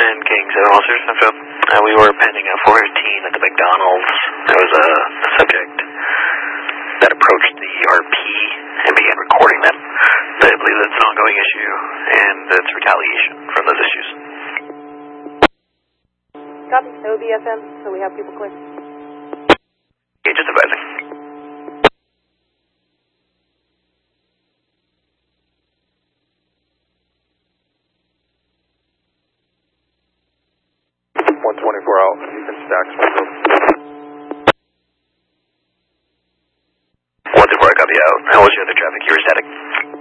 and King 7 officers. We were pending a 415 at the McDonald's. There was a subject that approached the RP and began recording them. I believe that's an ongoing issue, and that's retaliation from those issues. Copy. That would be FM, so we have people clear. Okay, just advising. out. You can stack Springfield. 124, I copy out. How was your other traffic? You were static.